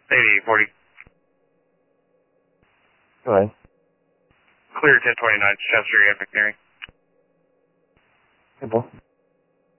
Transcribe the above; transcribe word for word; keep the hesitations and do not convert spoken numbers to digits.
eighty forty. Go ahead. Clear ten twenty-nine, Chester, Epic Nearing. Simple.